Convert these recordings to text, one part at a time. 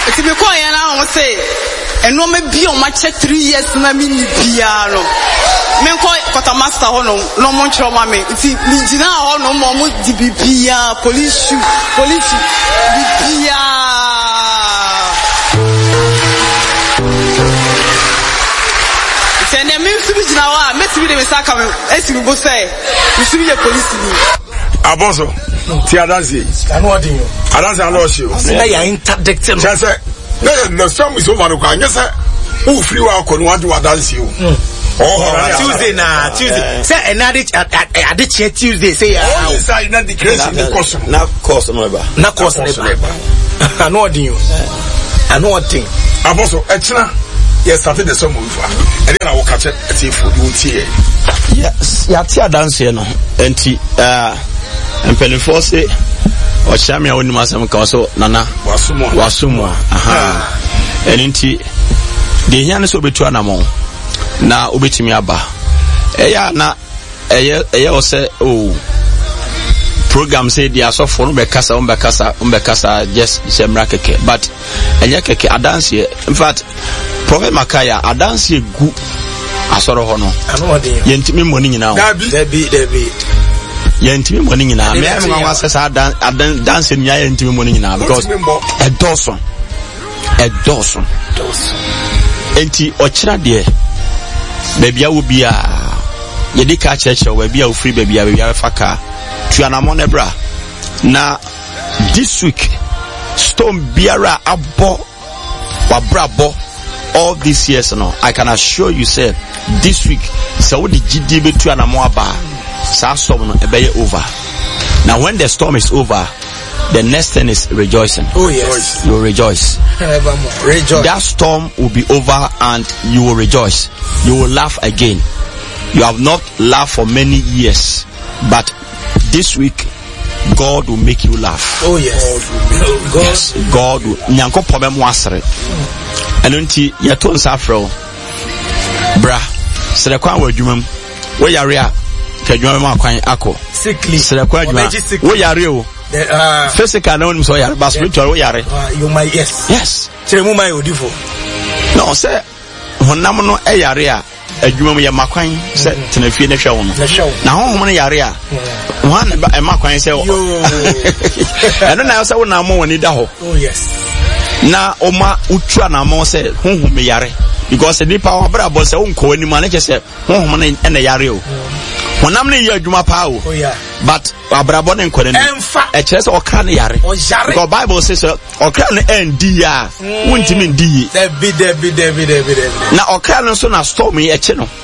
It's be quiet now, I say. And no me be on my check 3 years na me ni piano. Me ko kota master ho no mo choma me. It's me jina ho no mo di bibia police bibia. Say na me su bi jina wa, me su bi de saka me. Esi go say, me su bi the police ni. Aboso, ti adansi. Anu odin yo. Adansi anu osho. Say ya interdict no. Say the storm is over no kan. Yes sir. Who free wa ko no want to adansi o. Tuesday na Tuesday. Say another Tuesday say ya. Oh, say na the crazy the course. Na course no ba. Na course no ba. Anu odin yo. Anu odin. Aboso, echina. Yes, started the summer with and then I will catch it at for you here. Yes, ya dance here no. Enti and penforce or Shamia when masam kaso nana wasumo. Aha. And enti the hian so betu anamon na obetimi aba. Eya na eye o say oh program say they are so for umbekasa just semra keke but enye keke dance here. In fact Prophet Makaya dance here gu asoro ho no yentimi moni nyina Debi yentimi moni nyina me am wan say dance nya yentimi moni nyina because a dozen enti ochira de bebia wo bia yedi ka cheche wo bia wo free bebia faka tuanamon ebra na this week storm biara abo wabrabo all these years no I can assure you say this week so wo di gidi be tuanamon aba sa storm no ebeye over. Now when the storm is over, the next thing is rejoicing. Oh yes, you will rejoice. That storm will be over and you will rejoice. You will laugh again. You have not laughed for many years, but this week God will make you laugh. Oh yes, God will. Nyanko problem wasre. Enunti yaton safro. Bra, sere kwa wadwumam. Wo yare a kadwuma ma kwan akọ. Sickly. Sere kwa adwuma. Wo yare o. Physical no one so yare, but spiritual wo yare. You my yes. Chere mu my odifo. No, say honam no yare a adwuma mu ya makwan say tenafie na hwe wo no. Na honhom no yare a wan e makwan say wo. Eno na say wo na mo woni da ho. Oh yes. Na oma utua na mo say honhom yare because the power brabo say wonko ani ma na say honhom no na yare o. Honam no ye adwuma pa o. Oh yeah. But abrabo ne nkore no e kire say okra ne yare because Bible says okra ne endi ya wontimi ndi Debi na okra no so na storm e che no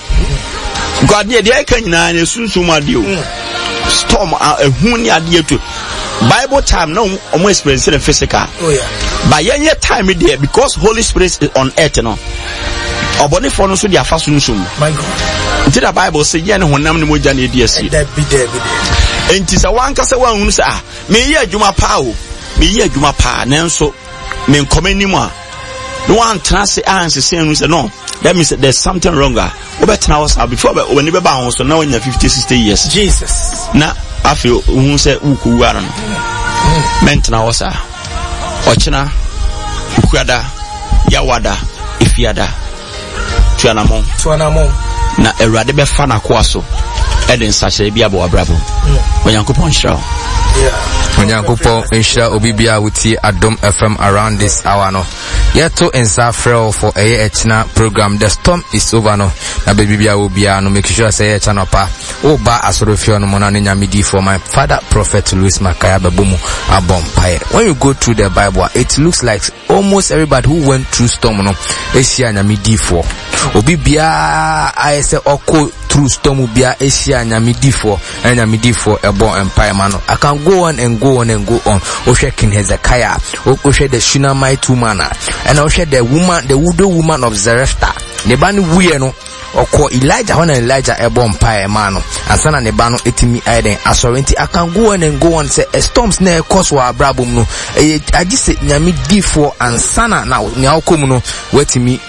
God ne dey kan nyina na sunsum ade o storm ehun ni ade to Bible time no omo experience in physical. Oh yeah. But yenye time there because Holy Spirit is on earth no obone for no so dia fa sunsum. My God. Until the Bible say yen honam ne moja na edi asi. Debi enti sa wanka se wanhunu se me ye adwuma pa o me ye adwuma pa nanso me nkomanimu a no one trust answer say no, that means there's something wrong. Obetena was before when you be ba so now in 50-60 years Jesus na afi hu se ukuwu ara no mentena was ochina ukuada yawada ifiada tuanamo na erade be fa na kwa so eden sache bia bo abrabo onyankopon hira onyankopon hira obibia wuti Adom FM around this hour no yeto ensafrel for echina program. The storm is over no na bibia obia no make sure say echana pa oba asorofio no mona nya midi for my father prophet Louis Makaya Babumu Abompire. When you go through the Bible, it looks like almost everybody who went through storm no esia nya midi for obibia I say oko through storm bia esia nya midi for ebo empire man. I can go on and go on and go on. Oshe King Hezekiah, Oshe the Shunammite woman, and Oshe the woman, the widow woman of Zarephath. Nebani no oko Elijah when Elijah ebo empire man and sana nebano etimi aiden asorenti. I can go on and go on say storms na cause wa abrabum no I just say nyami di for and sana na nyaokom no wetimi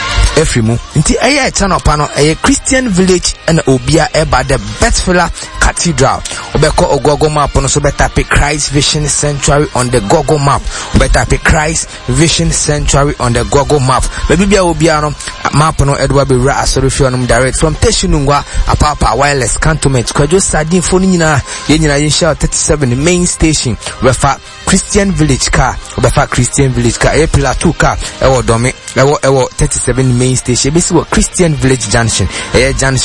Efrimu nti eye channel pano eye Christian village and obia eba the Bethfela Cathedral. Obeko Google map no so better pick Christ Vision Sanctuary on the Google map. Better pick Christ Vision Sanctuary on the Google map. Maybe be obiano map no Edward be ra asorifianum direct from Teshinungwa apapa wireless cantonment. Kwajo sadin phone nyina yensha 37 main station. Refa Christian Village car. Obefa Christian Village car. E pillar 2 car. Ewo dome. Ewo 37 main station. Bisi wo Christian Village Junction. Junction